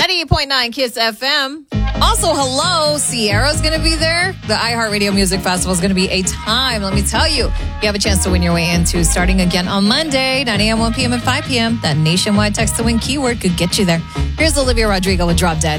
98.9 Kiss FM. Also, hello, Sierra's going to be there. The iHeartRadio Music Festival is going to be a time, let me tell you. You have a chance to win your way into starting again on Monday, 9 a.m., 1 p.m., and 5 p.m. That nationwide text to win keyword could get you there. Here's Olivia Rodrigo with Drop Dead.